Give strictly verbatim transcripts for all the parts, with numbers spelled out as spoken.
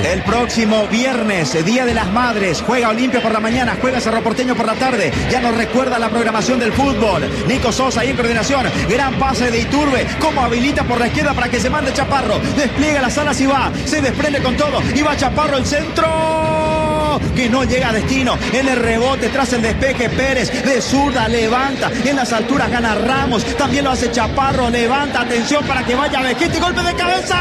El próximo viernes, Día de las Madres, juega Olimpia por la mañana, juega Cerro Porteño por la tarde. Ya nos recuerda la programación del fútbol. Nico Sosa ahí en coordinación. Gran pase de Iturbe. Como habilita por la izquierda para que se mande Chaparro. Despliega las alas y va. Se desprende con todo. Y va Chaparro el centro. Que no llega a destino. En el rebote, tras el despeje, Pérez de zurda levanta. En las alturas gana Ramos. También lo hace Chaparro. Levanta. Atención para que vaya Vegetti. Golpe de cabeza.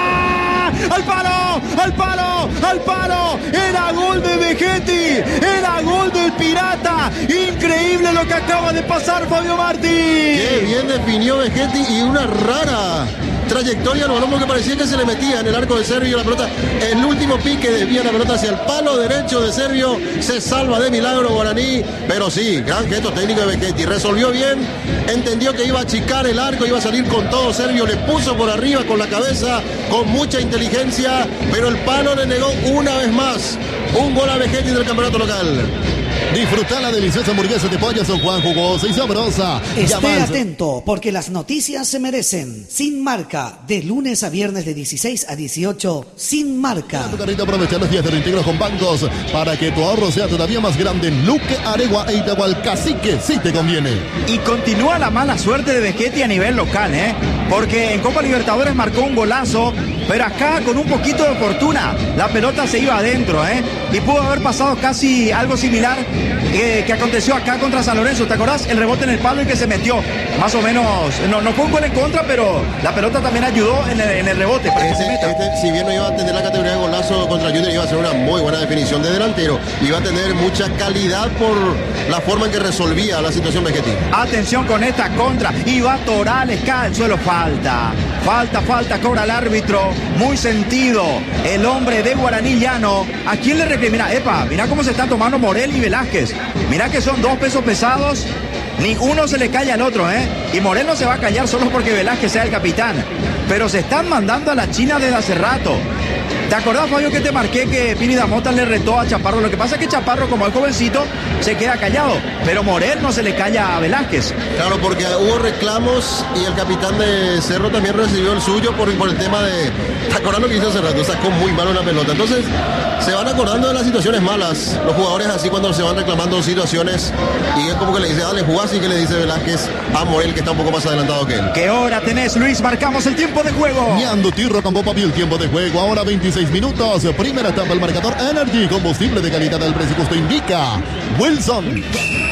¡Al palo! ¡Al palo! ¡Al palo! ¡Era gol de Vegetti! ¡Era gol del Pirata! ¡Increíble lo que acaba de pasar, Fabio Martí! ¡Qué bien definió Vegetti! Y una rara trayectoria al balón porque parecía que se le metía en el arco de Servio la pelota. El último pique desvía la pelota hacia el palo derecho de Servio. Se salva de milagro Guaraní. Pero sí, gran gesto técnico de Vegetti. Resolvió bien. Entendió que iba a achicar el arco, iba a salir con todo. Servio le puso por arriba con la cabeza, con mucha inteligencia. Pero el palo le negó una vez más un gol a Vegetti del campeonato local. Disfruta la deliciosa hamburguesa de pollo San Juan, jugosa y sabrosa. Esté Llama... atento, porque las noticias se merecen. Sin Marca, de lunes a viernes de dieciséis a dieciocho, Sin Marca. Tu carrito, aprovecha los días de reintegro con bancos para que tu ahorro sea todavía más grande. En Luque, Aregua e Itahualcacique, sí te conviene. Y continúa la mala suerte de Vegetti a nivel local, ¿eh? Porque en Copa Libertadores marcó un golazo, pero acá con un poquito de fortuna, la pelota se iba adentro, ¿eh? Y pudo haber pasado casi algo similar eh, que aconteció acá contra San Lorenzo. ¿Te acordás? El rebote en el palo y que se metió. Más o menos, no, no fue un gol en contra, pero la pelota también ayudó en el, en el rebote. Para este, que se meta. Este, si bien no iba a tener la categoría de golazo contra Junior, iba a ser una muy buena definición de delantero. Iba a tener mucha calidad por la forma en que resolvía la situación Vegetti. Atención con esta contra. Y va Torales, cae al suelo. Falta. Falta, falta, cobra el árbitro. Muy sentido. El hombre de Guaraní Llano. ¿A quién le recrimina? Epa, mira cómo se están tomando Morel y Velázquez. Mira que son dos pesos pesados. Ni uno se le calla al otro, ¿eh? Y Morel no se va a callar solo porque Velázquez sea el capitán. Pero se están mandando a la China desde hace rato. ¿Te acordás, Fabio, que te marqué que Pini Damota le retó a Chaparro? Lo que pasa es que Chaparro, como es jovencito, se queda callado. Pero Morel no se le calla a Velázquez. Claro, porque hubo reclamos y el capitán de Cerro también recibió el suyo por, por el tema de... ¿Te acordás lo que hizo hace rato? Sacó muy mal una pelota. Entonces, se van acordando de las situaciones malas. Los jugadores así cuando se van reclamando situaciones. Y es como que le dice, dale, jugás, y que le dice Velázquez a Morel, que está un poco más adelantado que él. ¿Qué hora tenés, Luis? Marcamos el tiempo de juego. Ñando Tirro con Papi, el tiempo de juego. Ahora veintiséis minutos. Primera etapa, el marcador Energy. Combustible de calidad del presupuesto indica Wilson.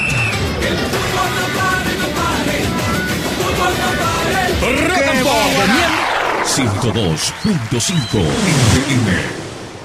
ciento dos punto cinco F M.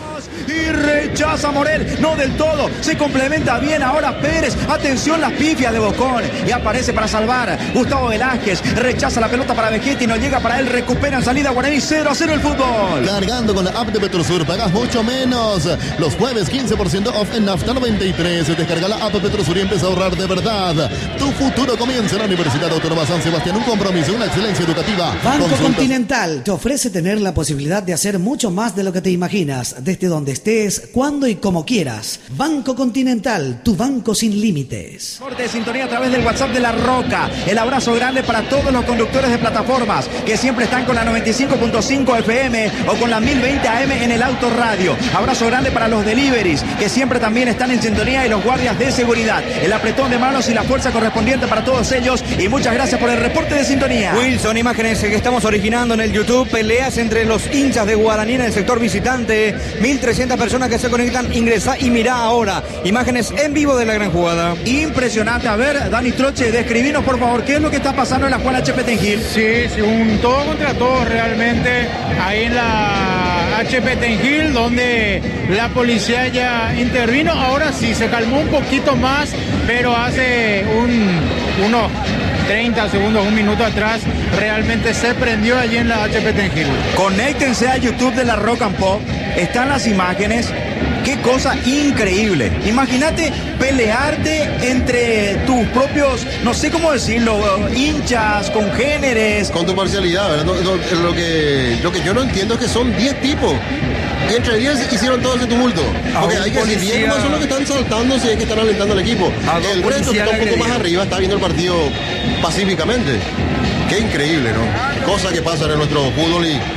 Y rechaza Morel, no del todo, se complementa bien ahora Pérez. Atención las pifias de Bocón. Y aparece para salvar Gustavo Velázquez. Rechaza la pelota para Vegetti, no llega para él. Recupera en salida Guaraní, cero a cero el fútbol. Cargando con la app de Petrosur, pagas mucho menos. Los jueves quince por ciento off en Nafta noventa y tres. Descarga la app de Petrosur y empieza a ahorrar de verdad. Tu futuro comienza en la Universidad Autónoma San Sebastián. Un compromiso, una excelencia educativa. Banco Consultas. Continental te ofrece tener la posibilidad de hacer mucho más de lo que te imaginas, desde donde estés, cuando y como quieras. Banco Continental, tu banco sin límites. Corte de sintonía a través del WhatsApp de La Roca. El abrazo grande para todos los conductores de plataformas que siempre están con la noventa y cinco punto cinco F M o con la mil veinte A M en el autorradio. Abrazo grande para los deliveries que siempre también están en sintonía y los guardias de seguridad. El apretón de manos y la fuerza correspondiente para todos ellos. Y muchas gracias por el reporte de sintonía. Wilson, imágenes que estamos originando en el YouTube. Peleas entre los hinchas de Guaraní en el sector visitante. mil trescientas personas que se conectan. Ingresá y mirá ahora. Imágenes en vivo de la gran jugada. Impresionante. A ver, Dani Troche, describinos por favor qué es lo que está pasando en la Juan H P Tengil. Sí, sí, un todo contra todos realmente ahí en la H P Tengil, donde la policía ya intervino. Ahora sí, se calmó un poquito más, pero hace un, unos treinta segundos, un minuto atrás, realmente se prendió allí en la H P Tengil. Conéctense a YouTube de La Rock and Pop. Están las imágenes. Qué cosa increíble. Imagínate pelearte entre tus propios, no sé cómo decirlo, hinchas, congéneres. Con tu parcialidad, ¿verdad? Lo, lo, lo, que, lo que yo no entiendo es que son diez tipos. Y entre diez hicieron todo ese tumulto. Porque hay que decir, diez más son los que están saltando si hay que estar alentando al equipo. El resto que está un poco más arriba está viendo el partido pacíficamente. Qué increíble, ¿no? Cosa que pasa en nuestro fútbol y...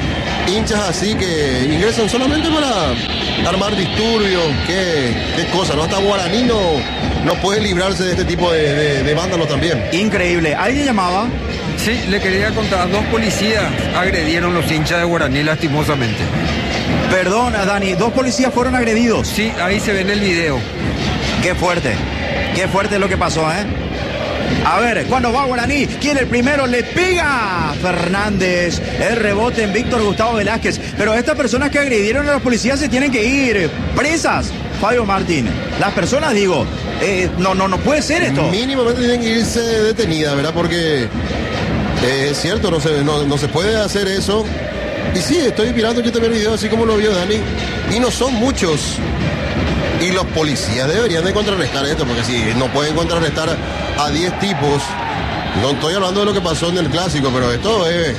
hinchas así que ingresan solamente para armar disturbios, qué, qué cosa, ¿no? Hasta Guaraní no, no puede librarse de este tipo de, de, de vándalos también. Increíble. ¿Alguien llamaba? Sí, le quería contar, dos policías agredieron los hinchas de Guaraní lastimosamente. Perdona, Dani, dos policías fueron agredidos. Sí, ahí se ve en el video. Qué fuerte, qué fuerte lo que pasó, ¿eh? A ver, cuando va Guaraní, ¿quién el primero le pega? Fernández, el rebote en Víctor Gustavo Velázquez. Pero estas personas que agredieron a los policías se tienen que ir presas, Fabio Martín. Las personas, digo, eh, no, no, no puede ser esto. Mínimamente tienen que irse detenidas, ¿verdad? Porque eh, es cierto, no se, no, no se puede hacer eso. Y sí, estoy mirando yo también el video así como lo vio Dani. Y no son muchos. Y los policías deberían de contrarrestar esto, porque si no pueden contrarrestar a diez tipos, no estoy hablando de lo que pasó en el clásico, pero esto es...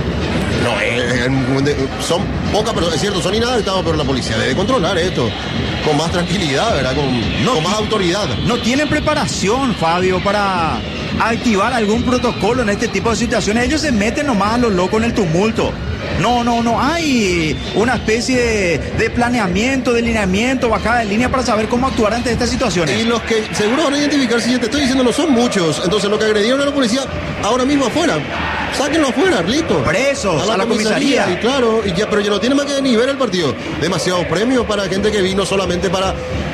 No, es, son pocas personas, es cierto, son inadaptados, pero la policía debe controlar esto con más tranquilidad, ¿verdad? Con, no, con más autoridad. No tienen preparación, Fabio, para activar algún protocolo en este tipo de situaciones. Ellos se meten nomás a lo loco en el tumulto. No, no, no hay una especie de, de planeamiento, de lineamiento, bajada de línea para saber cómo actuar ante estas situaciones. Y los que seguro van a identificar, si yo te estoy diciendo, no son muchos. Entonces, los que agredieron a la policía, ahora mismo afuera. Sáquenlo afuera, listo. Presos, a la, a la comisaría. comisaría. Y claro, y ya, pero ya no tiene más que ni ver el partido. Demasiados premios para gente que vino solamente para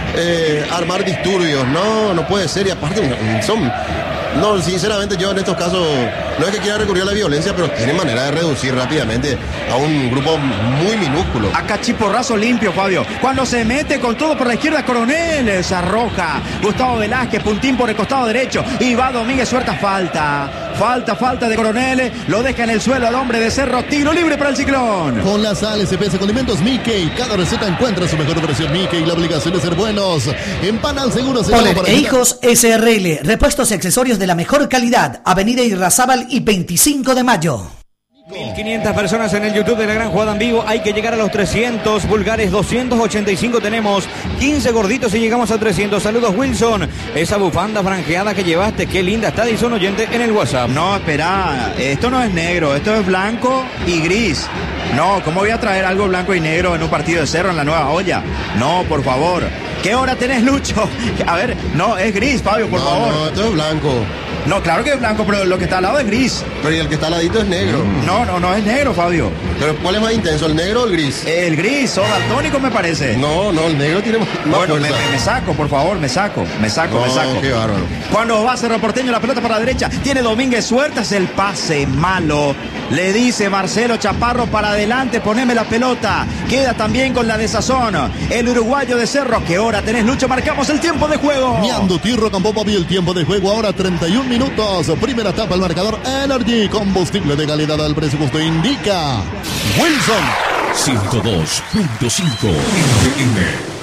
eh, armar disturbios. No, no puede ser. Y aparte, son... No, sinceramente yo en estos casos no es que quiera recurrir a la violencia, pero tiene manera de reducir rápidamente a un grupo muy minúsculo. A cachiporrazo limpio, Fabio. Cuando se mete con todo por la izquierda, Coronel se arroja. Gustavo Velázquez, puntín por el costado derecho. Y va Domínguez, suelta falta. Falta, falta de Coronel. Lo deja en el suelo al hombre de Cerro. Tiro libre para el Ciclón. Con la sal S P S Condimentos Mickey. Cada receta encuentra su mejor versión Mickey. La obligación de ser buenos. Empana al seguro. Poler e Hijos S R L. Repuestos y accesorios de la mejor calidad. Avenida Irrazábal y veinticinco de mayo. mil quinientas personas en el YouTube de La Gran Jugada en Vivo. Hay que llegar a los trescientos. Vulgares doscientos ochenta y cinco tenemos. quince gorditos y llegamos a trescientos. Saludos, Wilson. Esa bufanda franjeada que llevaste, qué linda está, dice un oyente en el WhatsApp. No, espera. Esto no es negro. Esto es blanco y gris. No, ¿cómo voy a traer algo blanco y negro en un partido de Cerro en la Nueva Olla? No, por favor. ¿Qué hora tenés, Lucho? A ver, no, es gris, Fabio, por no, favor. No, esto es blanco. No, claro que es blanco, pero lo que está al lado es gris. Pero y el que está al ladito es negro. No, no, no es negro, Fabio. Pero ¿cuál es más intenso, el negro o el gris? El gris, son daltónicos me parece. No, no, el negro tiene más Bueno, fuerza. me, me saco, por favor, me saco, me saco, no, me saco. Qué bárbaro. Cuando va Cerro Porteño, la pelota para la derecha, tiene Domínguez, sueltas el pase malo. Le dice Marcelo Chaparro para adelante, poneme la pelota. Queda también con la de Sazón. El uruguayo de Cerro, ¿qué hora tenés, Lucho? Marcamos el tiempo de juego. Miando Tirro con Popo y el tiempo de juego ahora treinta y un minutos. Primera etapa, el marcador Energy. Combustible de calidad al precio justo indica Wilson. ciento dos punto cinco F M.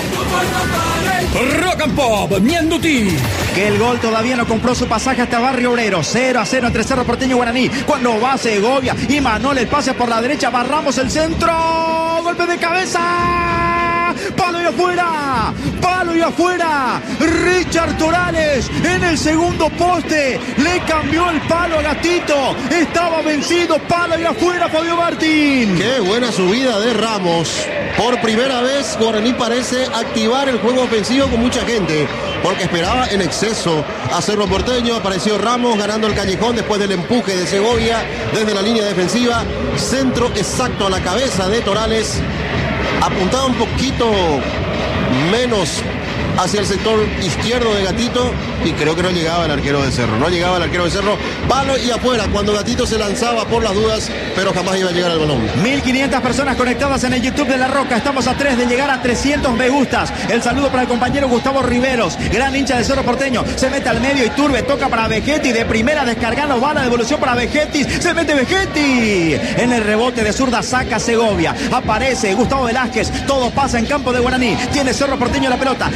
Rock and Pop, Mianduti. Que el gol todavía no compró su pasaje hasta Barrio Obrero. cero a cero entre Cerro Porteño y Guaraní. Cuando va Segovia y Manol el pase por la derecha. Barramos el centro. Golpe de cabeza. Palo y afuera. Palo y afuera. Richard Torales en el segundo poste. Le cambió el palo a Gatito. Estaba vencido. Palo y afuera, Fabio Martín. Qué buena subida de Ramos. Por primera vez Guaraní parece activar el juego ofensivo con mucha gente, porque esperaba en exceso a Cerro Porteño. Apareció Ramos ganando el callejón después del empuje de Segovia desde la línea defensiva. Centro exacto a la cabeza de Torales. Apuntaba un poquito menos hacia el sector izquierdo de Gatito y creo que no llegaba el arquero de Cerro. No llegaba el arquero de Cerro. Palo y afuera cuando Gatito se lanzaba por las dudas, pero jamás iba a llegar al balón. mil quinientas personas conectadas en el YouTube de La Roca. Estamos a tres de llegar a trescientos me gustas. El saludo para el compañero Gustavo Riveros, gran hincha de Cerro Porteño. Se mete al medio y Turbe toca para Vegetti. De primera descargando, va la devolución para Vegetti. Se mete Vegetti. En el rebote de zurda saca Segovia. Aparece Gustavo Velázquez. Todo pasa en campo de Guaraní. Tiene Cerro Porteño la pelota.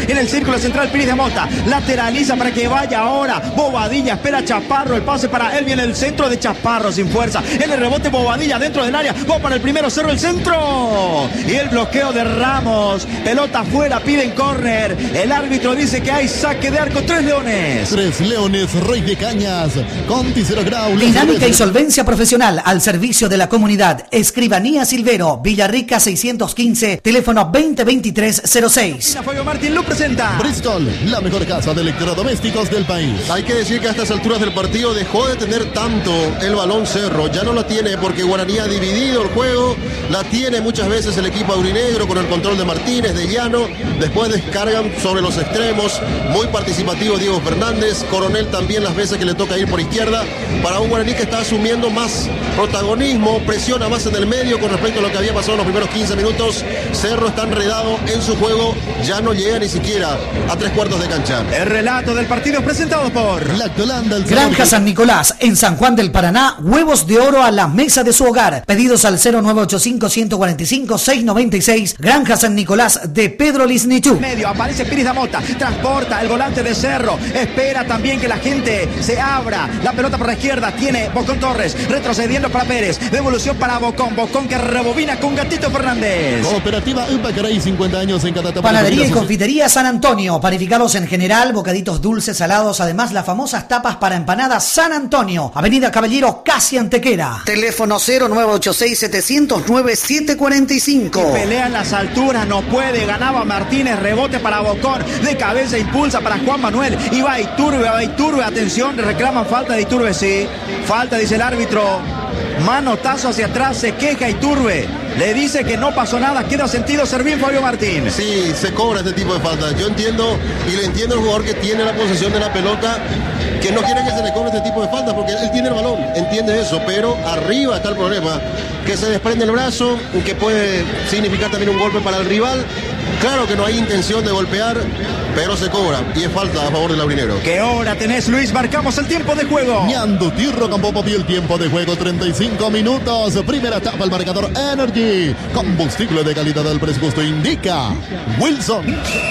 En el círculo central, Piris de Mota. Lateraliza para que vaya ahora. Bobadilla, espera Chaparro. El pase para él. Viene el centro de Chaparro sin fuerza. El rebote Bobadilla dentro del área. Va para el primero, Cerro el centro. Y el bloqueo de Ramos. Pelota afuera, piden córner. El árbitro dice que hay saque de arco. Tres Leones. Tres Leones, Rey de Cañas. Conti Cero Grau. Dinámica y solvencia profesional al servicio de la comunidad. Escribanía Silvero, Villarrica seiscientos quince, teléfono veinte veintitrés cero seis. Fabio Martín lo presenta. Bristol, la mejor casa de electrodomésticos del país. Hay que decir que a estas alturas del partido dejó de tener tanto el balón Cerro. Ya no la tiene porque Guaraní ha dividido el juego. La tiene muchas veces el equipo aurinegro con el control de Martínez, de Llano. Después descargan sobre los extremos. Muy participativo Diego Fernández. Coronel también las veces que le toca ir por izquierda. Para un Guaraní que está asumiendo más protagonismo, presiona más en el medio con respecto a lo que había pasado en los primeros quince minutos. Cerro está enredado en su juego. Ya no llega ni siquiera a tres cuartos de cancha. El relato del partido presentado por Lactolanda, el Granja San Nicolás, en San Juan del Paraná, huevos de oro a la mesa de su hogar. Pedidos al cero nueve ocho cinco, uno cuatro cinco, seis nueve seis. Granja San Nicolás de Pedro Lisnichú. Medio, aparece Piris de Mota, transporta el volante de Cerro, espera también que la gente se abra. La pelota por la izquierda, tiene Bocón Torres, retrocediendo para Pérez, devolución para Bocón, Bocón que rebobina con Gatito Fernández. Cooperativa Upacaray, cincuenta años en Catatapa. Panadería y confitería San Antonio, panificados en general, bocaditos dulces, salados, además las famosas tapas para empanadas San Antonio, Avenida Caballero, casi Antequera. Teléfono cero nueve ocho seis, siete cero nueve, siete cuatro cinco. Pelea en las alturas, no puede, ganaba Martínez, rebote para Bocón, de cabeza impulsa para Juan Manuel, y va Iturbe, va Iturbe, atención, reclaman falta de Iturbe, sí, falta dice el árbitro, manotazo hacia atrás, se queja Iturbe, le dice que no pasó nada, queda sentido Servín Fabio Martín. Sí, se cobra este tipo de faltas. Yo entiendo y le entiendo al jugador que tiene la posesión de la pelota, que no quiere que se le cobre este tipo de faltas porque él tiene el balón, entiende eso, pero arriba está el problema, que se desprende el brazo, que puede significar también un golpe para el rival. Claro que no hay intención de golpear, pero se cobra y es falta a favor del aurinegro. ¿Qué hora tenés, Luis? Marcamos el tiempo de juego. Ñandu Tirro con Popo y el tiempo de juego treinta y cinco minutos. Primera etapa, el marcador Energy. Combustible de calidad del presupuesto indica Wilson.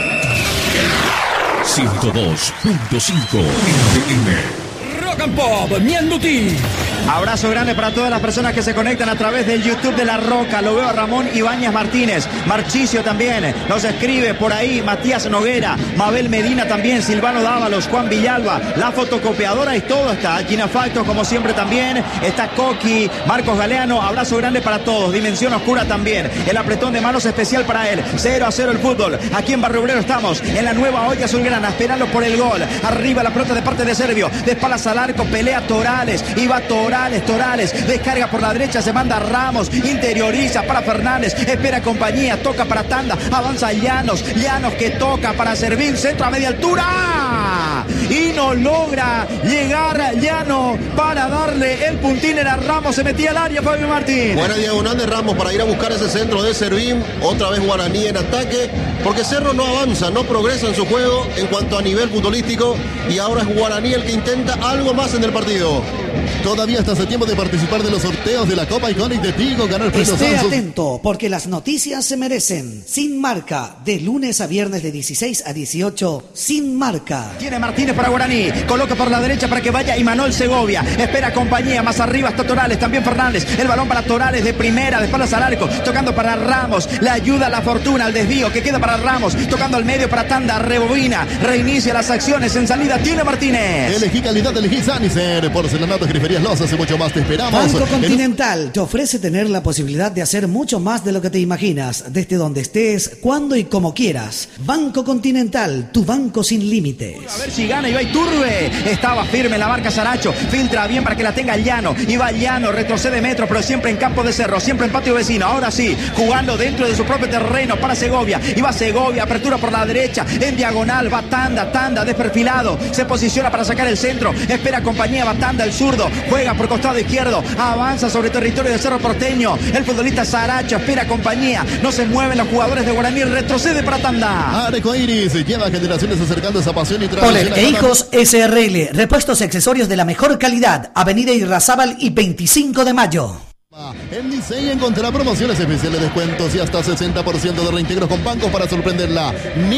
ciento dos punto cinco F M. Rock and Pop, Ñandutí. Abrazo grande para todas las personas que se conectan a través del YouTube de La Roca. Lo veo a Ramón Ibáñez Martínez, Marchicio también, nos escribe por ahí Matías Noguera, Mabel Medina también, Silvano Dávalos, Juan Villalba, la fotocopiadora y todo está. Gina Facto como siempre también, está Coqui, Marcos Galeano, abrazo grande para todos. Dimensión Oscura también, el apretón de manos especial para él. cero a cero el fútbol, aquí en Barrio Obrero estamos, en la nueva olla azulgrana, esperando por el gol. Arriba la pelota de parte de Servio, de espaldas al arco, pelea Torales, y va Torales. Torales, descarga por la derecha, se manda Ramos, interioriza para Fernández, espera compañía, toca para Tanda, avanza Llanos, Llanos que toca para servir, centro a media altura y no logra llegar Llano para darle el puntín, era Ramos, se metía al área Fabio Martín. Buena diagonal de Ramos para ir a buscar ese centro de Servín, otra vez Guaraní en ataque, porque Cerro no avanza, no progresa en su juego en cuanto a nivel futbolístico y ahora es Guaraní el que intenta algo más en el partido. Todavía estás a tiempo de participar de los sorteos de la Copa Iconic de Tigo, ganar premios. Esté Samsung. atento, porque las noticias se merecen. Sin Marca, de lunes a viernes de dieciséis a dieciocho, Sin Marca. Tiene Martínez para Guaraní, coloca por la derecha para que vaya Imanol Segovia, espera compañía, más arriba está Torales, también Fernández, el balón para Torales de primera, de espaldas al arco, tocando para Ramos, le ayuda la fortuna al desvío que queda para Ramos, tocando al medio para Tanda, rebobina, reinicia las acciones en salida, tiene Martínez. Elegí calidad, elegí Sanicer, porcelanato, griferías Losas y mucho más, te esperamos. Banco Continental te ofrece tener la posibilidad de hacer mucho más de lo que te imaginas, desde donde estés, cuando y como quieras. Banco Continental, tu banco sin límites. A ver si gana Ibai Turbe, estaba firme la marca Saracho, filtra bien para que la tenga Llano, Iba Llano, retrocede metro, pero siempre en campo de Cerro, siempre en patio vecino, ahora sí, jugando dentro de su propio terreno para Segovia, Iba Segovia, apertura por la derecha, en diagonal, va Tanda, Tanda desperfilado, se posiciona para sacar el centro, espera compañía, va Tanda el zurdo, juega por costado izquierdo, avanza sobre territorio de Cerro Porteño, el futbolista Saracho espera compañía, no se mueven los jugadores de Guaraní, retrocede para Tanda. Arco Iris lleva generaciones acercando esa pasión y tradición. Poler e Hijos S R L, repuestos y accesorios de la mejor calidad, Avenida Irrazábal y veinticinco de mayo. En Licey encontrará promociones especiales, descuentos y hasta sesenta por ciento de reintegros con bancos para sorprenderla.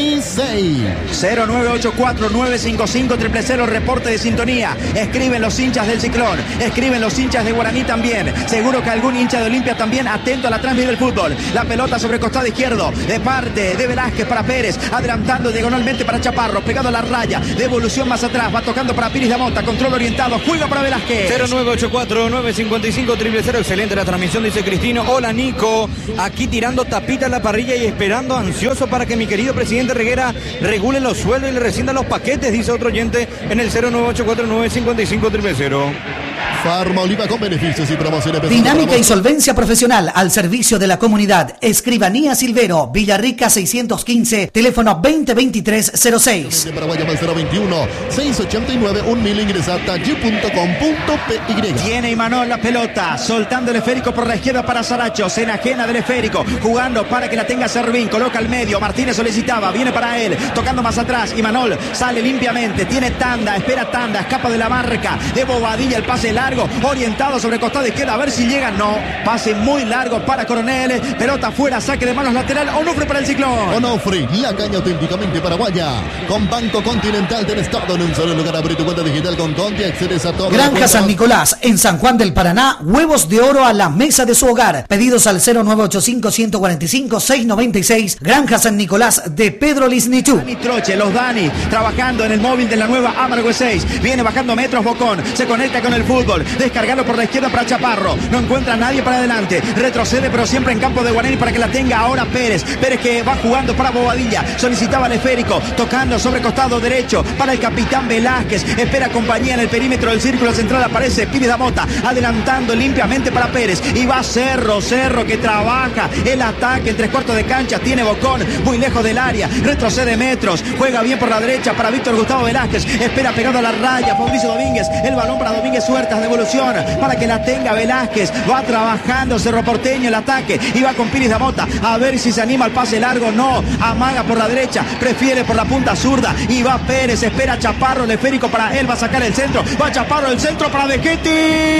Licey. cero nueve ocho cuatro nueve cinco cinco cero cero cero, reporte de sintonía. Escriben los hinchas del Ciclón, escriben los hinchas de Guaraní también. Seguro que algún hincha de Olimpia también atento a la transmisión del fútbol. La pelota sobre el costado izquierdo, de parte de Velázquez para Pérez, adelantando diagonalmente para Chaparro, pegado a la raya, devolución más atrás, va tocando para Piris Damota, control orientado, juega para Velázquez. cero nueve ocho cuatro nueve cinco cinco cero cero cero, excelente la transmisión, dice Cristino. Hola Nico, aquí tirando tapita en la parrilla y esperando ansioso para que mi querido presidente Reguera regule los sueldos y le rescinda los paquetes, dice otro oyente en el cero nueve ocho cuatro nueve cinco cinco cero cero cero. Farma Oliva con beneficios y promociones. Dinámica y solvencia profesional al servicio de la comunidad. Escribanía Silvero, Villarrica seiscientos quince, teléfono veinte veintitrés cero seis. De Paraguay llama al cero veintiuno, seiscientos ochenta y nueve, un mil, ingresa a taller punto com punto p y. Tiene Imanol la pelota, soltando el esférico por la izquierda para Saracho, se enajena del esférico, jugando para que la tenga Servín, coloca al medio, Martínez solicitaba, viene para él, tocando más atrás, Imanol sale limpiamente, tiene tanda, espera tanda, escapa de la marca, de Bobadilla el pase largo, orientado sobre el costado izquierdo, a ver si llega, no, pase muy largo para Coronel, pelota fuera, saque de manos lateral, Onofre para el Ciclón. Onofre, la caña auténticamente paraguaya, con Banco Continental tenés todo en un solo lugar, abrir tu cuenta digital con Conti, accedes a todo. Granja San Nicolás, en San Juan del Paraná, huevos de oro a la mesa de su hogar, pedidos al cero nueve ocho cinco, uno cuatro cinco, seis nueve seis, Granja San Nicolás de Pedro Lisnichú. Dani Troche, los Dani, trabajando en el móvil de la nueva Amargo seis, viene bajando metros Bocón, se conecta con el fútbol, descargarlo por la izquierda para Chaparro, no encuentra a nadie para adelante, retrocede pero siempre en campo de Guaraní para que la tenga ahora Pérez, Pérez que va jugando para Bobadilla, solicitaba el esférico, tocando sobre costado derecho para el capitán Velázquez, espera compañía en el perímetro del círculo central, aparece Pires Damota, adelantando limpiamente para Pérez, y va Cerro, Cerro que trabaja el ataque en tres cuartos de cancha, tiene Bocón muy lejos del área, retrocede metros, juega bien por la derecha para Víctor Gustavo Velázquez, espera pegado a la raya, Fabricio Domínguez, el balón para Domínguez Huertas, devolución para que la tenga Velázquez, va trabajando Cerro Porteño el ataque, y va con Piris Damota, a ver si se anima al pase largo, no, amaga por la derecha, prefiere por la punta zurda, y va Pérez, espera Chaparro, el esférico para él, va a sacar el centro, va Chaparro, el centro para Vegetti,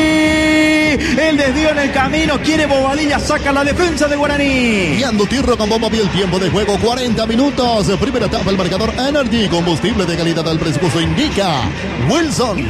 el desvío en el camino, quiere Bobadilla, saca la defensa de Guaraní. Guiando Tirro con bomba y el tiempo de juego, cuarenta minutos, primera etapa, el marcador Energy, combustible de calidad al presupuesto indica Wilson.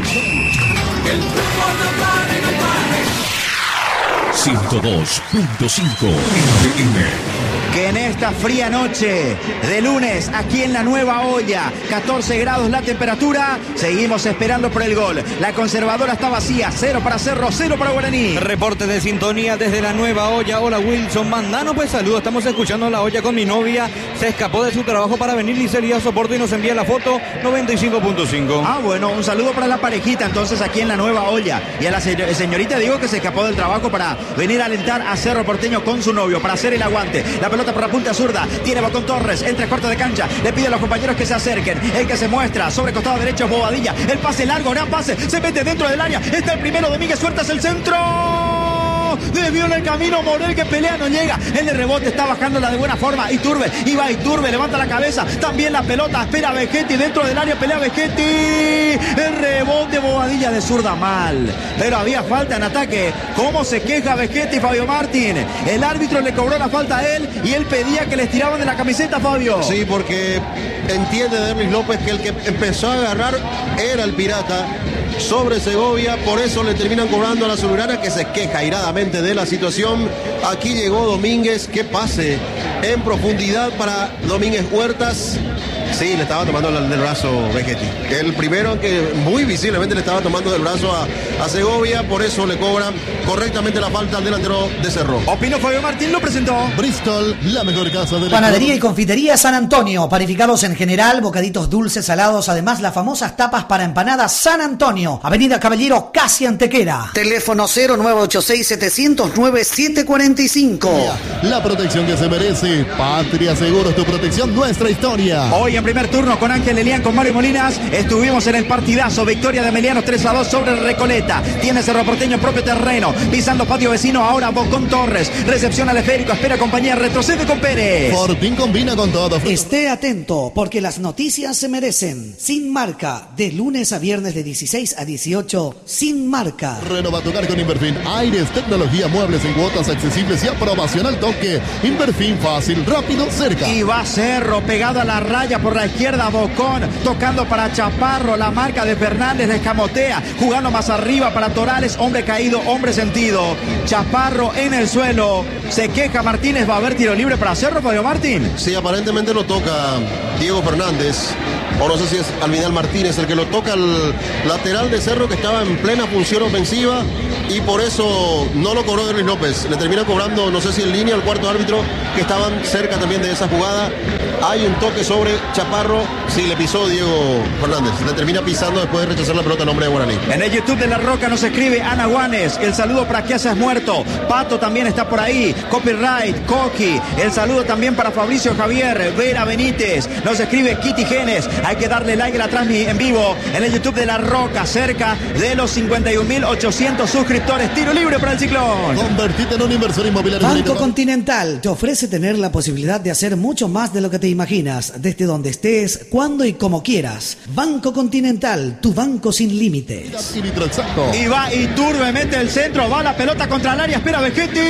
ciento dos punto cinco F M. Que en esta fría noche de lunes, aquí en la Nueva Olla, catorce grados la temperatura, seguimos esperando por el gol. La conservadora está vacía, cero para Cerro, cero para Guaraní. Reporte de sintonía desde la Nueva Olla. Hola Wilson, mandanos pues saludos, estamos escuchando La Olla con mi novia, se escapó de su trabajo para venir y se dio soporte y nos envía la foto noventa y cinco punto cinco. Ah, bueno, un saludo para la parejita entonces aquí en la Nueva Olla. Y a la señorita digo que se escapó del trabajo para venir a alentar a Cerro Porteño con su novio, para hacer el aguante. La pelota por la punta zurda, tiene Bocón Torres, entre cuartos de cancha, le pide a los compañeros que se acerquen, el que se muestra sobre costado derecho es Bobadilla, el pase largo, gran pase, se mete dentro del área, está el primero, Domínguez Huertas, el centro, desvió en el camino, Morel que pelea, no llega, el de rebote está bajándola de buena forma, Iturbe, iba Iturbe, levanta la cabeza, también la pelota, espera Vegetti, dentro del área pelea Vegetti, el rebote Bobadilla de zurda mal, pero había falta en ataque, cómo se queja Vegetti, Fabio Martín, el árbitro le cobró la falta a él y él pedía que les tiraban de la camiseta, Fabio. Sí, porque entiende Derlis López que el que empezó a agarrar era el Pirata sobre Segovia, por eso le terminan cobrando a la azulgrana, que se queja airadamente de la situación. Aquí llegó Domínguez, que pase en profundidad para Domínguez Huertas. Sí, le estaba tomando del brazo Vegetti. El primero que muy visiblemente le estaba tomando del brazo a, a Segovia, por eso le cobran correctamente la falta al delantero de Cerro. Opino Fabio Martín, lo presentó. Bristol, la mejor casa de la Panadería y confitería San Antonio, panificados en general, bocaditos dulces, salados, además las famosas tapas para empanadas San Antonio, Avenida Caballero, casi Antequera. Teléfono cero nueve ocho seis, setecientos nueve, siete cuarenta y cinco. La protección que se merece. Patria Seguros, tu protección, nuestra historia. Hoy Hoy en primer turno con Ángel Elián, con Mario Molinas, estuvimos en el partidazo. Victoria de Emiliano tres a dos sobre el Recoleta. Tiene Cerro Porteño en propio terreno, pisando patio vecino. Ahora Bocón Torres, recepción al esférico, espera compañía, retrocede con Pérez. Fortín combina con todo. Esté atento, porque las noticias se merecen. Sin Marca, de lunes a viernes de dieciséis a dieciocho, Sin Marca. Renova tu hogar con Inverfin. Aires, tecnología, muebles en cuotas accesibles y aprobación al toque. Inverfin, fácil, rápido, cerca. Y va Cerro, pegado a la raya por la izquierda, Bocón, tocando para Chaparro, la marca de Fernández, le escamotea, jugando más arriba para Torales, hombre caído, hombre sentido. Chaparro en el suelo, se queja Martínez, va a haber tiro libre para Cerro, Fabio Martín. Sí, aparentemente lo toca Diego Fernández, o no sé si es Alvidal Martínez el que lo toca, el lateral de Cerro que estaba en plena función ofensiva y por eso no lo cobró Derlis López. Le termina cobrando, no sé si en línea, el cuarto árbitro, que estaban cerca también de esa jugada. Hay un toque sobre Chaparro, sí, le pisó Diego Fernández, le termina pisando después de rechazar la pelota al hombre de Guaraní. En el YouTube de La Roca nos escribe Ana Guanes, el saludo para que haces muerto. Pato también está por ahí, Copyright, Coqui, el saludo también para Fabricio Javier, Vera Benítez, nos escribe Kitty Genes. Hay que darle like a la transmisión en vivo en el YouTube de La Roca, cerca de los cincuenta y un mil ochocientos suscriptores. Tiro libre para el Ciclón. Convertite en un inversor inmobiliario. Banco Continental te ofrece tener la posibilidad de hacer mucho más de lo que te imaginas, desde donde estés, cuando y como quieras. Banco Continental, tu banco sin límites. Y va Iturbe, mete el centro, va la pelota contra el área, espera Vegetti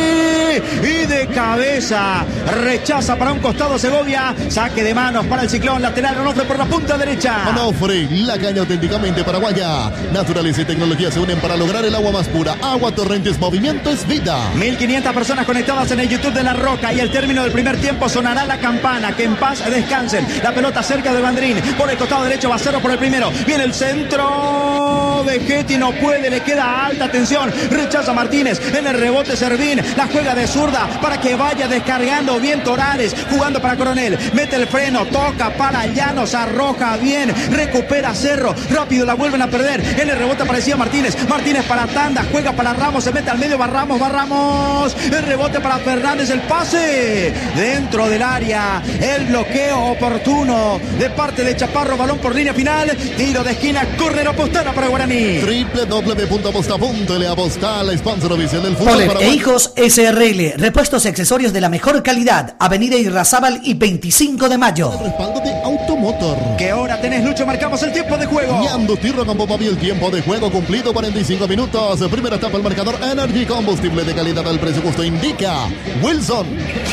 y de cabeza rechaza para un costado Segovia. Saque de manos para el Ciclón, lateral Onofre por la punta derecha. Onofre, la caña auténticamente paraguaya. Naturaleza y tecnología se unen para lograr el agua más pura. Agua Torrentes, movimiento es vida. mil quinientas personas conectadas en el YouTube de La Roca y al término del primer tiempo sonará la campana. Que en paz descansen. La pelota cerca de Bandrín. Por el costado derecho va Cerro por el primero. Viene el centro. Vegetti no puede, le queda alta tensión. Rechaza Martínez. En el rebote Servín. La juega de zurda para que vaya descargando bien Torales. Jugando para Coronel. Mete el freno. Toca para Llanos. Arroja bien. Recupera Cerro. Rápido la vuelven a perder. En el rebote aparecía Martínez. Martínez para Tanda. Juega para Ramos. Se mete al medio. Va Ramos. Va Ramos. El rebote para Fernández. El pase. Dentro del área. El bloqueo oportuno de parte de Chaparro. Balón por línea final. Tiro de esquina. Córner o Postala para Guaraní. doble u doble u doble u punto aposta punto ele Apostal, sponsor oficial del fútbol. Poler e Hijos S R L. Repuestos y accesorios de la mejor calidad. Avenida Irrazábal y veinticinco de mayo. El respaldo de Automotor. ¿Qué hora tenés, Lucho? Marcamos el tiempo de juego. Ñando Tirro con Popapi, el tiempo de juego cumplido, cuarenta y cinco minutos. Primera etapa, el marcador Energy, combustible de calidad al precio justo, indica Wilson.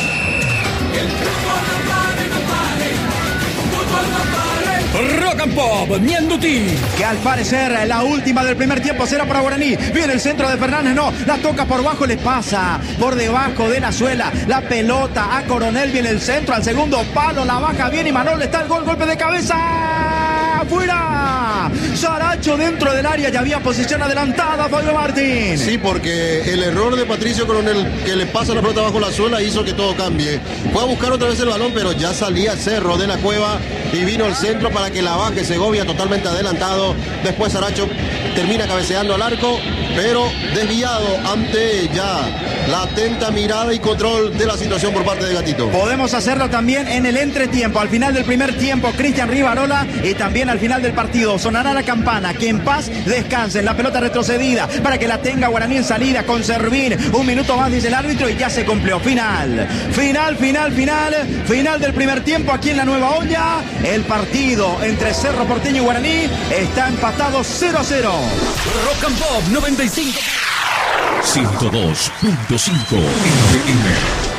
Rock and Pop, Ñandutí. Que al parecer la última del primer tiempo será para Guaraní. Viene el centro de Fernández, no, la toca por bajo, le pasa por debajo de la suela. La pelota a Coronel, viene el centro al segundo palo, la baja bien y Manol, está el gol, golpe de cabeza. ¡Fuera! Saracho dentro del área, ya había posición adelantada, Fabio Martín. Sí, porque el error de Patricio Coronel, que le pasa la pelota bajo la suela, hizo que todo cambie. Fue a buscar otra vez el balón, pero ya salía Cerro de la cueva y vino al centro para que la baje Segovia, totalmente adelantado. Después Saracho termina cabeceando al arco, pero desviado ante ya la atenta mirada y control de la situación por parte de Gatito. Podemos hacerlo también en el entretiempo, al final del primer tiempo, Cristian Rivarola, y también al final del partido sonará la campana, que en paz descansen. La pelota retrocedida para que la tenga Guaraní en salida con Servín. Un minuto más dice el árbitro y ya se cumplió. Final, final, final, final, final del primer tiempo aquí en la Nueva Olla. El partido entre Cerro Porteño y Guaraní está empatado cero a cero. Rock and Pop noventa y cinco. ciento dos punto cinco F M.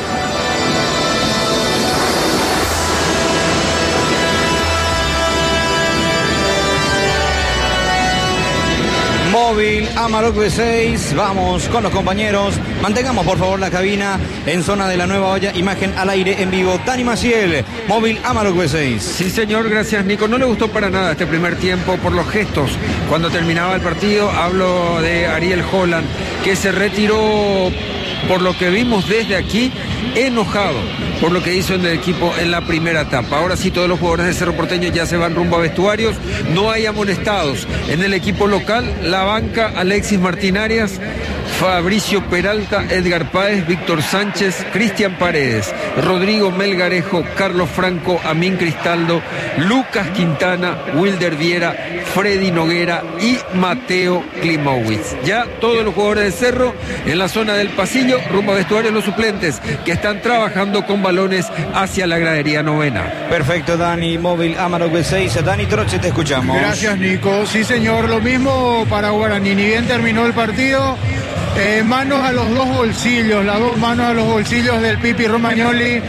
Móvil Amarok B seis, vamos con los compañeros, mantengamos por favor la cabina en zona de la Nueva Olla, imagen al aire en vivo. Dani Maciel, Móvil Amarok B seis. Sí señor, gracias Nico, no le gustó para nada este primer tiempo por los gestos cuando terminaba el partido. Hablo de Ariel Holland, que se retiró, por lo que vimos desde aquí, enojado por lo que hizo en el equipo en la primera etapa. Ahora sí, todos los jugadores de Cerro Porteño ya se van rumbo a vestuarios, no hay amonestados en el equipo local. La banca, Alexis Martín Arias, Fabricio Peralta, Edgar Páez, Víctor Sánchez, Cristian Paredes, Rodrigo Melgarejo, Carlos Franco, Amín Cristaldo, Lucas Quintana, Wilder Viera, Freddy Noguera y Mateo Klimowicz. Ya todos los jugadores de Cerro en la zona del pasillo, rumbo a vestuarios los suplentes que están trabajando con balones hacia la gradería novena. Perfecto, Dani, móvil Amarok B seis. Dani Troche, te escuchamos. Gracias, Nico. Sí, señor, lo mismo para Guaraní. Ni bien terminó el partido, eh, manos a los dos bolsillos, las dos manos a los bolsillos del Pipi Romagnoli,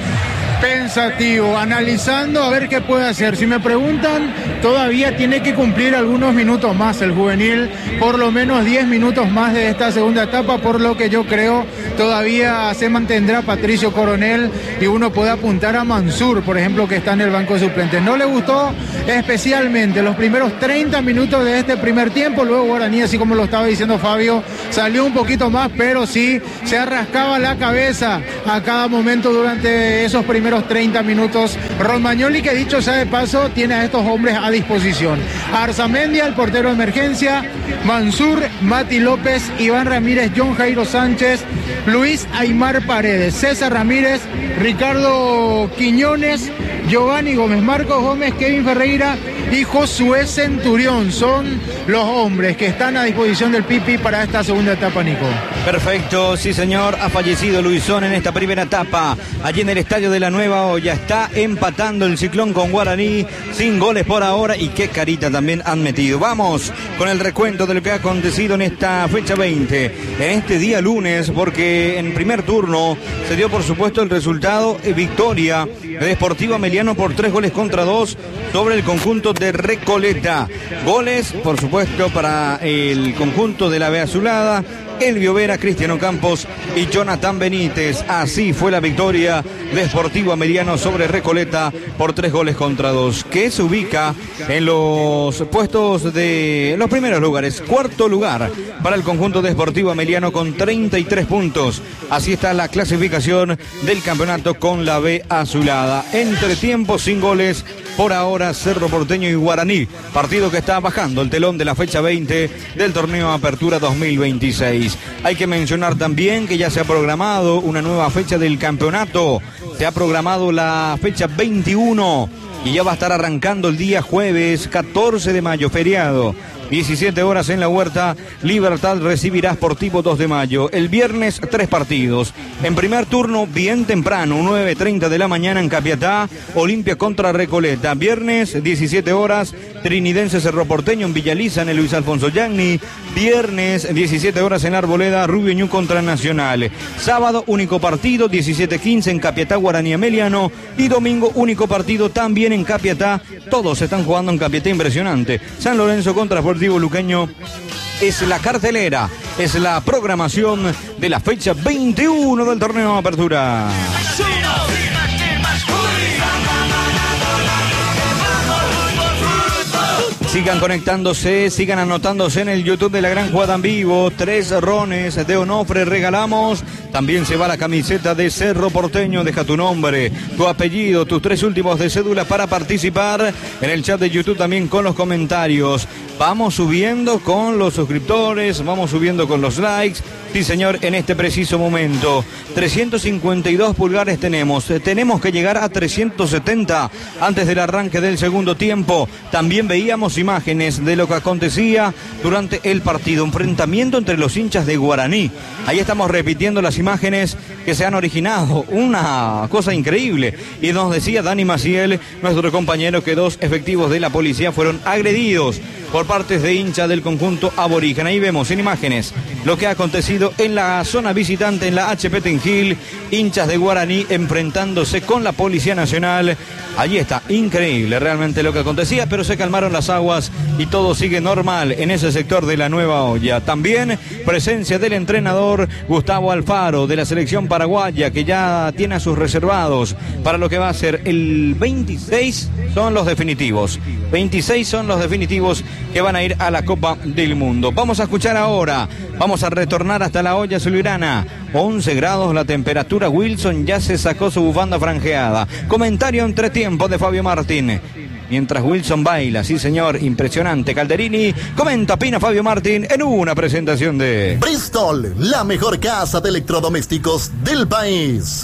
pensativo, analizando a ver qué puede hacer. Si me preguntan, todavía tiene que cumplir algunos minutos más el juvenil, por lo menos diez minutos más de esta segunda etapa, por lo que yo creo todavía se mantendrá Patricio Coronel y uno puede apuntar a Mansur, por ejemplo, que está en el banco de suplentes. No le gustó especialmente los primeros treinta minutos de este primer tiempo, luego Guaraní, así como lo estaba diciendo Fabio, salió un poquito más, pero sí se arrascaba la cabeza a cada momento durante esos primeros treinta minutos. Romagnoli, que dicho sea de paso, tiene a estos hombres a disposición: Arzamendia, el portero de emergencia, Mansur, Mati López, Iván Ramírez, John Jairo Sánchez, Luis Aymar Paredes, César Ramírez, Ricardo Quiñones, Giovanni Gómez, Marcos Gómez, Kevin Ferreira y Josué Centurión. Son los hombres que están a disposición del Pipi para esta segunda etapa, Nico. Perfecto, sí señor, ha fallecido Luisón en esta primera etapa, allí en el estadio de la Nueva Olla. Está empatando el Ciclón con Guaraní, sin goles por ahora, y qué carita también han metido. Vamos con el recuento de lo que ha acontecido en esta fecha veinte, en este día lunes, porque en primer turno se dio por supuesto el resultado, eh, victoria de Sportivo Ameliano por tres goles contra dos sobre el conjunto de Recoleta. Goles, por supuesto, para el conjunto de la B Azulada: Elvio Vera, Cristiano Campos y Jonathan Benítez. Así fue la victoria de Sportivo Ameliano sobre Recoleta por tres goles contra dos, que se ubica en los puestos de los primeros lugares. Cuarto lugar para el conjunto de Sportivo Ameliano con treinta y tres puntos. Así está la clasificación del campeonato con la B Azulada. Entre tiempos sin goles por ahora, Cerro Porteño y Guaraní, partido que está bajando el telón de la fecha veinte del torneo Apertura dos mil veintiséis. Hay que mencionar también que ya se ha programado una nueva fecha del campeonato. Se ha programado la fecha veintiuno y ya va a estar arrancando el día jueves catorce de mayo, feriado. diecisiete horas en la Huerta, Libertad recibirá Sportivo dos de mayo. El viernes, tres partidos. En primer turno, bien temprano, nueve y treinta de la mañana en Capiatá, Olimpia contra Recoleta. Viernes, diecisiete horas, Trinidense Cerro Porteño en Villaliza, en el Luis Alfonso Yagni. Viernes, diecisiete horas en Arboleda, Rubio Ñu contra Nacional. Sábado, único partido, diecisiete quince en Capiatá, Guaraní Ameliano. Y domingo, único partido también en Capiatá. Todos están jugando en Capiatá, impresionante. San Lorenzo contra Sportivo Luqueño. Es la cartelera, es la programación de la fecha veintiuno del torneo de Apertura. Sigan conectándose, sigan anotándose en el YouTube de La Gran Jugada en Vivo. Tres rones de Onofre regalamos. También se va la camiseta de Cerro Porteño. Deja tu nombre, tu apellido, tus tres últimos de cédula para participar en el chat de YouTube, también con los comentarios. Vamos subiendo con los suscriptores, vamos subiendo con los likes. Sí, señor, en este preciso momento. trescientos cincuenta y dos pulgares tenemos. Tenemos que llegar a trescientos setenta antes del arranque del segundo tiempo. También veíamos imágenes de lo que acontecía durante el partido. Enfrentamiento entre los hinchas de Guaraní. Ahí estamos repitiendo las imágenes que se han originado. Una cosa increíble. Y nos decía Dani Maciel, nuestro compañero, que dos efectivos de la policía fueron agredidos por partes de hinchas del conjunto aborigen. Ahí vemos en imágenes lo que ha acontecido en la zona visitante, en la H P Tengil. Hinchas de Guaraní enfrentándose con la Policía Nacional. Allí está, increíble realmente lo que acontecía, pero se calmaron las aguas y todo sigue normal en ese sector de la Nueva Olla. También presencia del entrenador Gustavo Alfaro de la selección paraguaya, que ya tiene a sus reservados para lo que va a ser el veintiséis. Son los definitivos. veintiséis son los definitivos que van a ir a la Copa del Mundo. Vamos a escuchar ahora, vamos a retornar hasta la olla azulgrana. once grados la temperatura. Wilson ya se sacó su bufanda franjeada. Comentario entre tiempos de Fabio Martín. mientras Wilson baila, sí señor, impresionante. Calderini comenta, opina Fabio Martín en una presentación de Bristol, la mejor casa de electrodomésticos del país.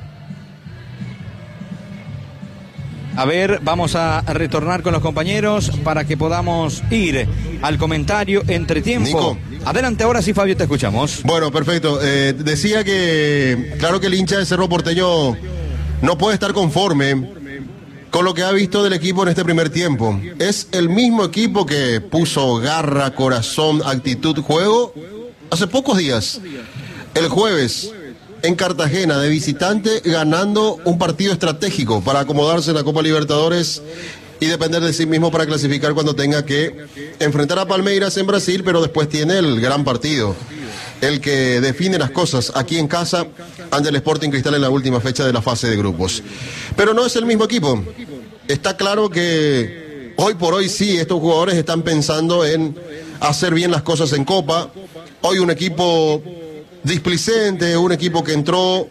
A ver, vamos a retornar con los compañeros para que podamos ir al comentario entre tiempo. Nico. Adelante, ahora sí, Fabio, te escuchamos. Bueno, perfecto. Eh, decía que, claro que el hincha de Cerro Porteño no puede estar conforme con lo que ha visto del equipo en este primer tiempo. Es el mismo equipo que puso garra, corazón, actitud, juego hace pocos días. El jueves, en Cartagena, de visitante, ganando un partido estratégico para acomodarse en la Copa Libertadores y depender de sí mismo para clasificar cuando tenga que enfrentar a Palmeiras en Brasil, pero después tiene el gran partido, el que define las cosas aquí en casa ante el Sporting Cristal en la última fecha de la fase de grupos. Pero no es el mismo equipo. Está claro que hoy por hoy sí, estos jugadores están pensando en hacer bien las cosas en Copa. Hoy un equipo displicente, un equipo que entró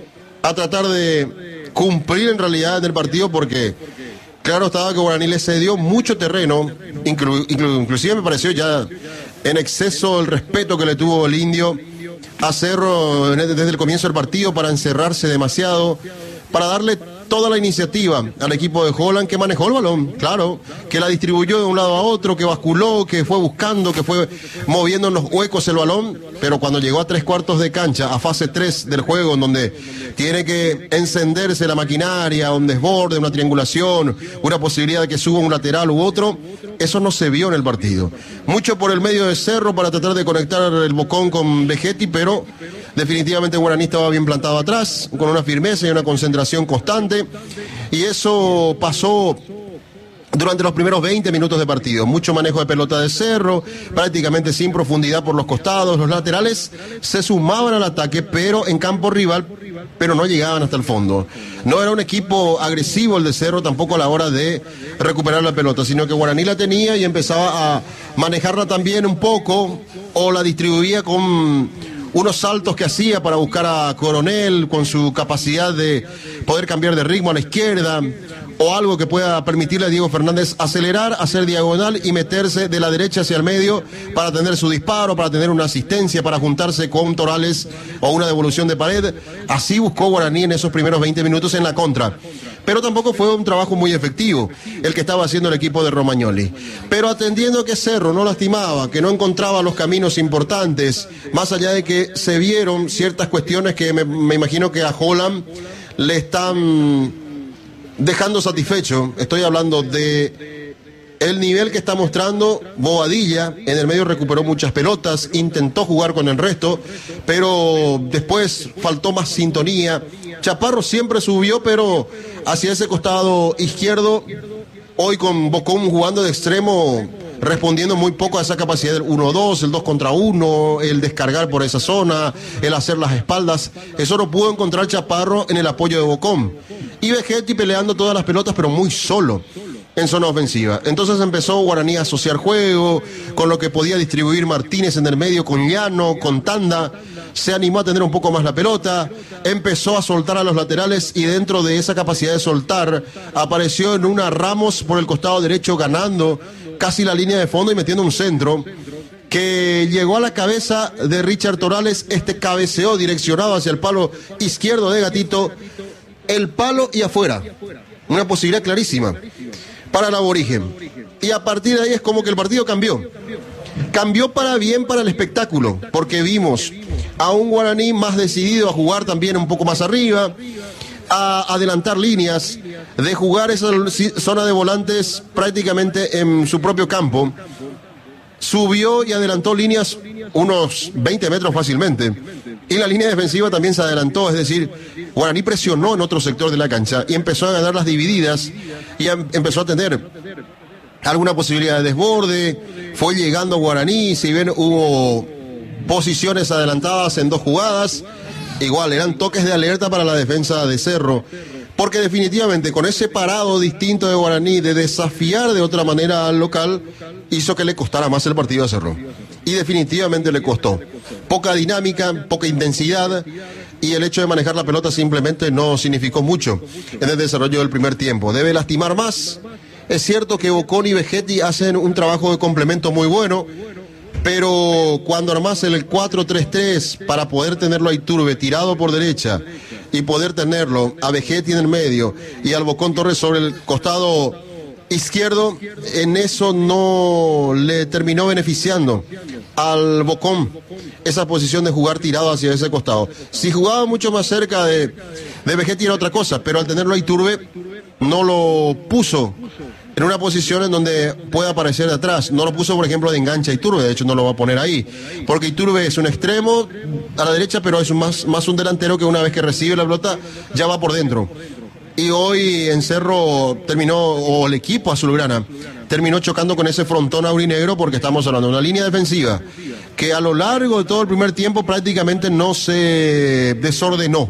a tratar de cumplir en realidad en el partido, porque claro estaba que Guaraní le cedió mucho terreno, inclu, inclu, inclusive me pareció ya en exceso el respeto que le tuvo el Indio a Cerro desde el comienzo del partido para encerrarse demasiado, para darle toda la iniciativa al equipo de Holland, que manejó el balón, claro, que la distribuyó de un lado a otro, que basculó, que fue buscando, que fue moviendo en los huecos el balón, pero cuando llegó a tres cuartos de cancha, a fase tres del juego, en donde tiene que encenderse la maquinaria, un desborde, una triangulación, una posibilidad de que suba un lateral u otro, eso no se vio en el partido. Mucho por el medio de Cerro para tratar de conectar el Bocón con Vegetti, pero definitivamente Guaraní estaba bien plantado atrás, con una firmeza y una concentración constante, y eso pasó durante los primeros veinte minutos de partido. Mucho manejo de pelota de Cerro, prácticamente sin profundidad por los costados. Los laterales se sumaban al ataque, pero en campo rival, pero no llegaban hasta el fondo. No era un equipo agresivo el de Cerro tampoco a la hora de recuperar la pelota, sino que Guaraní la tenía y empezaba a manejarla también un poco, o la distribuía con unos saltos que hacía para buscar a Coronel, con su capacidad de poder cambiar de ritmo a la izquierda, o algo que pueda permitirle a Diego Fernández acelerar, hacer diagonal y meterse de la derecha hacia el medio para tener su disparo, para tener una asistencia, para juntarse con Torales o una devolución de pared. Así buscó Guaraní en esos primeros veinte minutos en la contra. Pero tampoco fue un trabajo muy efectivo el que estaba haciendo el equipo de Romagnoli. Pero atendiendo que Cerro no lastimaba, que no encontraba los caminos importantes, más allá de que se vieron ciertas cuestiones que me, me imagino que a Holland le están dejando satisfecho. Estoy hablando de el nivel que está mostrando Bobadilla. En el medio recuperó muchas pelotas, intentó jugar con el resto, pero después faltó más sintonía. Chaparro siempre subió, pero hacia ese costado izquierdo, hoy con Bocón jugando de extremo, respondiendo muy poco a esa capacidad del uno dos, el dos contra uno, el descargar por esa zona, el hacer las espaldas. Eso no pudo encontrar Chaparro en el apoyo de Bocón. Y Vegetti peleando todas las pelotas, pero muy solo en zona ofensiva. Entonces empezó Guaraní a asociar juego con lo que podía distribuir Martínez en el medio, con Llano, con Tanda. Se animó a tener un poco más la pelota, empezó a soltar a los laterales, y dentro de esa capacidad de soltar apareció en una Ramos por el costado derecho, ganando casi la línea de fondo y metiendo un centro que llegó a la cabeza de Richard Torales. Este cabeceó direccionado hacia el palo izquierdo de Gatito, el palo y afuera. Una posibilidad clarísima para el aborigen. Y a partir de ahí es como que el partido cambió. Cambió para bien para el espectáculo, porque vimos a un Guaraní más decidido a jugar también un poco más arriba, a adelantar líneas, de jugar esa zona de volantes prácticamente en su propio campo. Subió y adelantó líneas unos veinte metros fácilmente. Y la línea defensiva también se adelantó, es decir, Guaraní presionó en otro sector de la cancha y empezó a ganar las divididas y em- empezó a tener alguna posibilidad de desborde. Fue llegando Guaraní, si bien hubo posiciones adelantadas en dos jugadas, igual eran toques de alerta para la defensa de Cerro, porque definitivamente con ese parado distinto de Guaraní, de desafiar de otra manera al local, hizo que le costara más el partido a Cerro. Y definitivamente le costó. Poca dinámica, poca intensidad, y el hecho de manejar la pelota simplemente no significó mucho en el desarrollo del primer tiempo. Debe lastimar más Es cierto que Bocón y Vegetti hacen un trabajo de complemento muy bueno, pero cuando armás el cuatro tres tres para poder tenerlo a Iturbe tirado por derecha y poder tenerlo a Vegetti en el medio y al Bocón Torres sobre el costado izquierdo, en eso no le terminó beneficiando al Bocón esa posición de jugar tirado hacia ese costado. Si jugaba mucho más cerca de, de Vegetti era otra cosa, pero al tenerlo a Iturbe no lo puso en una posición en donde pueda aparecer de atrás. No lo puso, por ejemplo, de enganche a Iturbe, de hecho no lo va a poner ahí, porque Iturbe es un extremo a la derecha, pero es un más, más un delantero que una vez que recibe la pelota ya va por dentro. Y hoy en Cerro terminó, o el equipo azulgrana, terminó chocando con ese frontón aurinegro, porque estamos hablando de una línea defensiva que a lo largo de todo el primer tiempo prácticamente no se desordenó.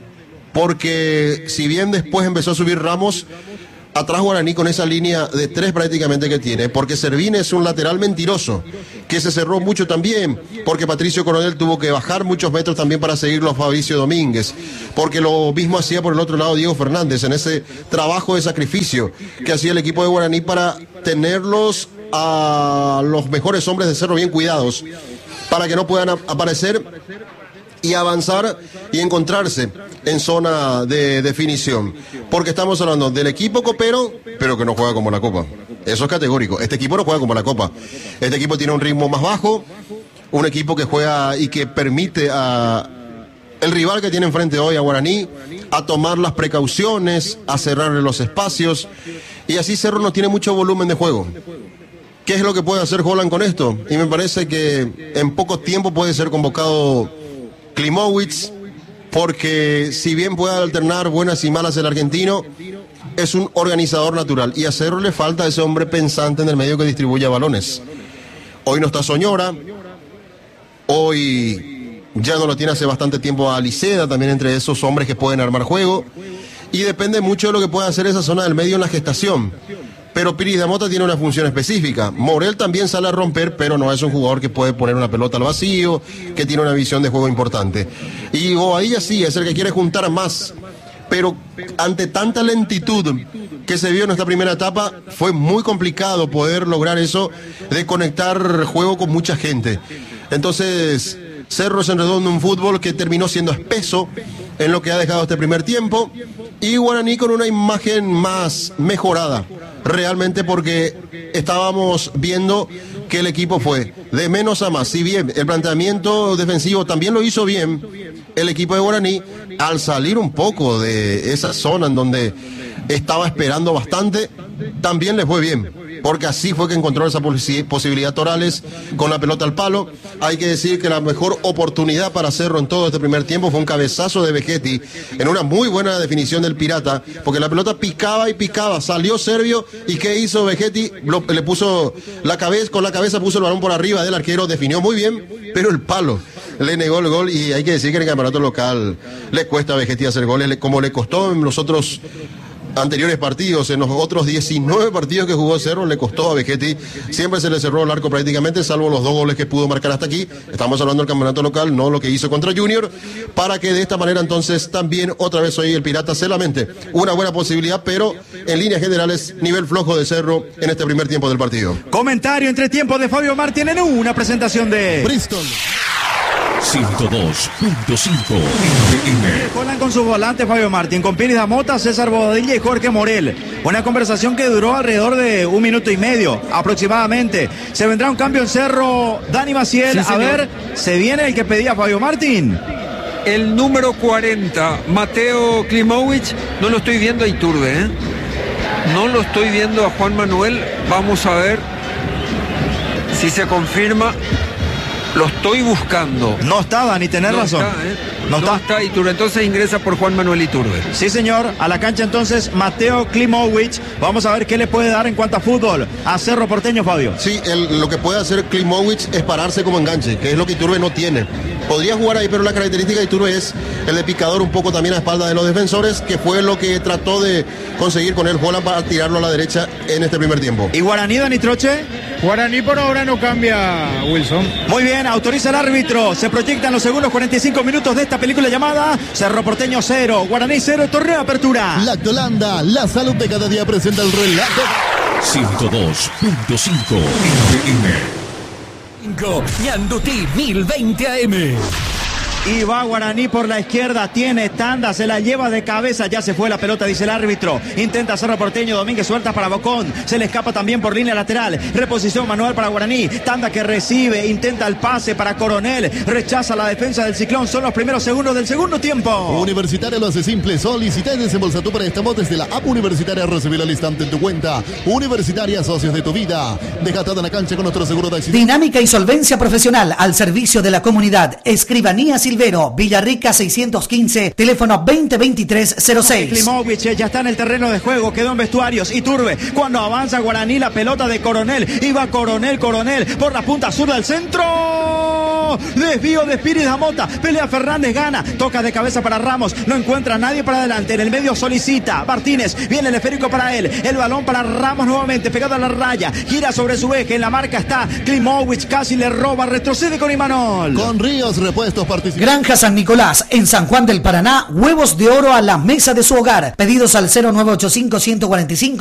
Porque si bien después empezó a subir Ramos, atrás Guaraní con esa línea de tres prácticamente que tiene, porque Servín es un lateral mentiroso, que se cerró mucho también, porque Patricio Coronel tuvo que bajar muchos metros también para seguirlo a Fabricio Domínguez, porque lo mismo hacía por el otro lado Diego Fernández, en ese trabajo de sacrificio que hacía el equipo de Guaraní para tenerlos a los mejores hombres de Cerro bien cuidados, para que no puedan a- aparecer y avanzar y encontrarse en zona de definición. Porque estamos hablando del equipo copero, pero que no juega como la Copa. Eso es categórico. Este equipo no juega como la Copa. Este equipo tiene un ritmo más bajo, un equipo que juega y que permite a el rival que tiene enfrente hoy, a Guaraní, a tomar las precauciones, a cerrarle los espacios, y así Cerro no tiene mucho volumen de juego. ¿Qué es lo que puede hacer Holland con esto? Y me parece que en poco tiempo puede ser convocado Klimowicz, porque si bien puede alternar buenas y malas el argentino, es un organizador natural, y a Cerro le falta ese hombre pensante en el medio que distribuya balones. Hoy no está Soñora, hoy ya no lo tiene hace bastante tiempo a Liceda, también entre esos hombres que pueden armar juego, y depende mucho de lo que pueda hacer esa zona del medio en la gestación. Pero Piris de Mota tiene una función específica. Morel también sale a romper, pero no es un jugador que puede poner una pelota al vacío, que tiene una visión de juego importante. Y Bobadilla sí, es el que quiere juntar más. Pero ante tanta lentitud que se vio en esta primera etapa, fue muy complicado poder lograr eso de conectar juego con mucha gente. Entonces, Cerro se enredó en un fútbol que terminó siendo espeso en lo que ha dejado este primer tiempo, y Guaraní con una imagen más mejorada, realmente, porque estábamos viendo que el equipo fue de menos a más. Si bien el planteamiento defensivo también lo hizo bien el equipo de Guaraní, al salir un poco de esa zona en donde estaba esperando bastante, también le fue bien, porque así fue que encontró esa posi- posibilidad Torales con la pelota al palo. Hay que decir que la mejor oportunidad para Cerro en todo este primer tiempo fue un cabezazo de Vegetti en una muy buena definición del Pirata, porque la pelota picaba y picaba, salió Servio, y ¿qué hizo Vegetti? Lo- le puso la cabeza, con la cabeza puso el balón por arriba del arquero, definió muy bien, pero el palo le negó el gol, y hay que decir que en el campeonato local le cuesta a Vegetti hacer goles, le- como le costó en los otros anteriores partidos, en los otros diecinueve partidos que jugó Cerro, le costó a Vegetti, siempre se le cerró el arco prácticamente, salvo los dos goles que pudo marcar hasta aquí. Estamos hablando del campeonato local, no lo que hizo contra Junior, para que de esta manera entonces también otra vez hoy el Pirata se lamente. Una buena posibilidad, pero en líneas generales, nivel flojo de Cerro en este primer tiempo del partido. Comentario entre tiempos de Fabio Martín en una presentación de Bristol. ciento dos punto cinco Holland con sus volantes, Fabio Martín, con Piris Damota, César Bobadilla y Jorge Morel. Una conversación que duró alrededor de un minuto y medio aproximadamente. Se vendrá un cambio en Cerro, Dani Maciel. Sí, a señor. ver, ¿se viene el que pedía Fabio Martín? El número cuarenta, Mateo Klimowicz, no lo estoy viendo a Iturbe, ¿eh? No lo estoy viendo a Juan Manuel. Vamos a ver si se confirma. Lo estoy buscando. No está, Dani, tenés No razón. está, ¿eh? No No está. está Iturbe, entonces ingresa por Juan Manuel Iturbe. Sí, señor. A la cancha entonces Mateo Klimowicz. Vamos a ver qué le puede dar en cuanto a fútbol a Cerro Porteño, Fabio. Sí, el- lo que puede hacer Klimowicz es pararse como enganche, que es lo que Iturbe no tiene. Podría jugar ahí, pero la característica de Iturbe es el de picador un poco también a espalda de los defensores, que fue lo que trató de conseguir con el Holland para tirarlo a la derecha en este primer tiempo. ¿Y Guaraní, Dani Troche? Guaraní por ahora no cambia, Wilson. Muy bien, autoriza el árbitro. Se proyectan los segundos cuarenta y cinco minutos de esta película llamada Cerro Porteño cero, Guaraní cero, torneo de apertura. Lactolanda, la salud de cada día presenta el relato. ciento dos punto cinco F M. Ñandutí mil veinte A M. Y va Guaraní por la izquierda, tiene tanda, se la lleva de cabeza, ya se fue la pelota, dice el árbitro. Intenta Cerro Porteño, Domínguez suelta para Bocón, se le escapa también por línea lateral. Reposición manual para Guaraní, tanda que recibe, intenta el pase para Coronel, rechaza la defensa del Ciclón, son los primeros segundos del segundo tiempo. Universitaria lo hace simple, solicita y desembolsa tu préstamo desde la app Universitaria, recibirlo al instante en tu cuenta. Universitaria, socios de tu vida. Deja todo en la cancha con nuestro seguro de accidente. Dinámica y solvencia profesional al servicio de la comunidad. Escribanía Silvero, Villarrica seiscientos quince, teléfono veinte veintitrés cero seis. Klimovic ya está en el terreno de juego, quedó en vestuarios. Iturbe, cuando avanza Guaraní, la pelota de Coronel. Iba Coronel, Coronel, por la punta sur del centro. Desvío de Spirit Damota, pelea Fernández, gana, toca de cabeza para Ramos, no encuentra a nadie para adelante, en el medio solicita Martínez, viene el esférico para él, el balón para Ramos nuevamente, pegado a la raya, gira sobre su eje, en la marca está Klimovic, casi le roba, retrocede con Imanol. Con Ríos Repuestos participa. Granja San Nicolás, en San Juan del Paraná, huevos de oro a la mesa de su hogar, pedidos al cero nueve ocho cinco, uno cuatro cinco